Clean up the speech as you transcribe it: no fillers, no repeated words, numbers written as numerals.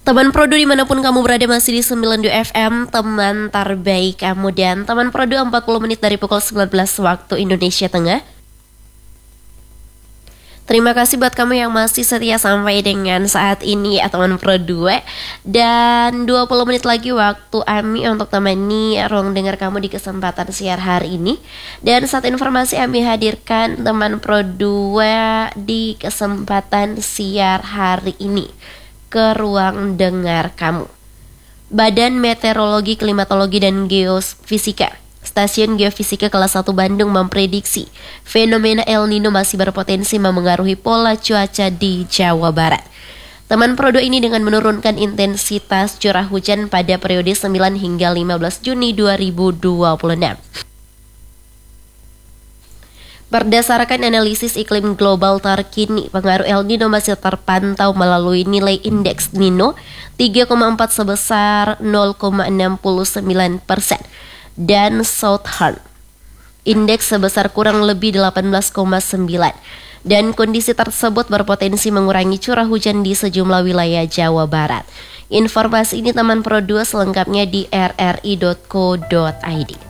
Teman Produ dimanapun kamu berada masih di 92 FM, teman terbaik kamu. Dan teman Produ 40 menit dari pukul 19 waktu Indonesia Tengah. Terima kasih buat kamu yang masih setia sampai dengan saat ini ya teman Produ. Dan 20 menit lagi waktu Ami untuk temani ruang dengar kamu di kesempatan siar hari ini. Dan saat informasi Ami hadirkan teman Produ di kesempatan siar hari ini ke ruang dengar kamu. Badan Meteorologi, Klimatologi, dan Geofisika Stasiun Geofisika Kelas 1 Bandung memprediksi fenomena El Nino masih berpotensi memengaruhi pola cuaca di Jawa Barat. Teman Produ ini dengan menurunkan intensitas curah hujan pada periode 9 hingga 15 Juni 2026. Berdasarkan analisis iklim global terkini, pengaruh El Nino masih terpantau melalui nilai indeks Nino 3,4 sebesar 0,69% dan Southern indeks sebesar kurang lebih 18,9. Dan kondisi tersebut berpotensi mengurangi curah hujan di sejumlah wilayah Jawa Barat. Informasi ini teman Produ selengkapnya di rri.co.id.